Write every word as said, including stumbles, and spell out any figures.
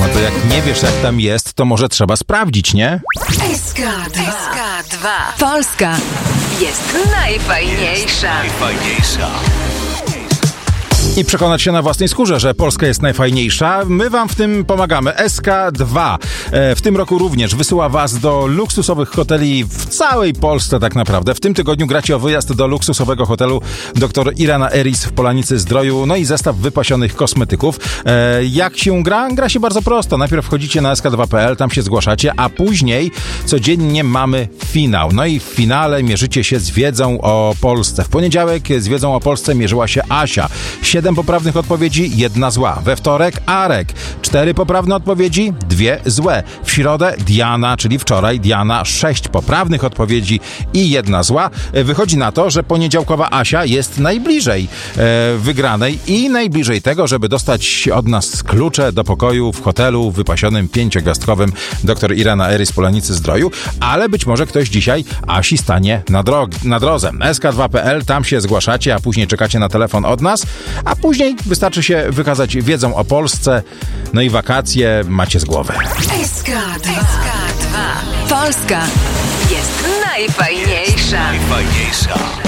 No to jak nie wiesz, jak tam jest, to może trzeba sprawdzić, nie? S K dwa. Polska jest najfajniejsza. Najfajniejsza. I przekonać się na własnej skórze, że Polska jest najfajniejsza. My wam w tym pomagamy. S K dwa w tym roku również wysyła was do luksusowych hoteli w całej Polsce tak naprawdę. W tym tygodniu gracie o wyjazd do luksusowego hotelu dr Irena Eris w Polanicy Zdroju, no i zestaw wypasionych kosmetyków. Jak się gra? Gra się bardzo prosto. Najpierw wchodzicie na S K dwa kropka P L, tam się zgłaszacie, a później codziennie mamy finał. No i w finale mierzycie się z wiedzą o Polsce. W poniedziałek z wiedzą o Polsce mierzyła się Asia. Siedem poprawnych odpowiedzi, jedna zła. We wtorek Arek. Cztery poprawne odpowiedzi, dwie złe. W środę Diana, czyli wczoraj Diana, sześć poprawnych odpowiedzi i jedna zła. Wychodzi na to, że poniedziałkowa Asia jest najbliżej e, wygranej i najbliżej tego, żeby dostać od nas klucze do pokoju w hotelu wypasionym pięciogwiazdkowym dr Irena Eris Polanicy Zdroju, ale być może ktoś dzisiaj Asi stanie na, drog- na drodze. S K dwa kropka P L, tam się zgłaszacie, a później czekacie na telefon od nas, a później wystarczy się wykazać wiedzą o Polsce, no i wakacje macie z głowy. S K dwa. Polska jest najfajniejsza. Najfajniejsza.